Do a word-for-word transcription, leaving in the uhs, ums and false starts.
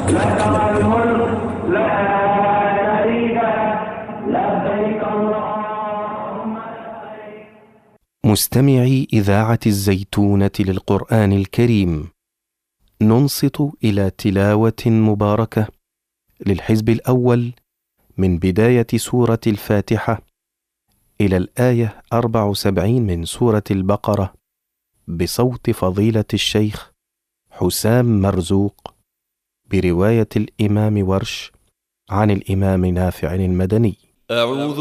لك الملك لا شريك لك لبيك اللهم لبيك. مستمعي إذاعة الزيتونة للقرآن الكريم، ننصت إلى تلاوة مباركة للحزب الأول من بداية سورة الفاتحة إلى الآية أربع وسبعين من سورة البقرة بصوت فضيلة الشيخ حسام مرزوق، برواية الإمام ورش عن الإمام نافع المدني. أعوذ